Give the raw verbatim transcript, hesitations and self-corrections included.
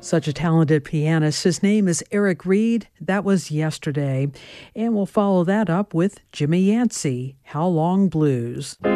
Such a talented pianist. His name is Eric Reed. That was yesterday. And we'll follow that up with Jimmy Yancey, How Long Blues.